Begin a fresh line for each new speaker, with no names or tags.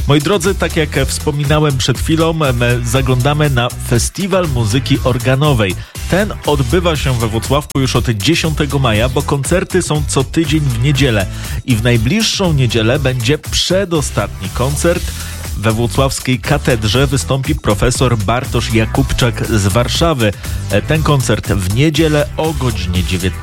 Moi drodzy, tak jak wspominałem przed chwilą, zaglądamy na Festiwal Muzyki Organowej. Ten odbywa się we Włocławku już od 10 maja, bo koncerty są co tydzień w niedzielę. I w najbliższą niedzielę będzie przedostatni koncert. We włocławskiej katedrze wystąpi profesor Bartosz Jakubczak z Warszawy. Ten koncert w niedzielę o godzinie 19.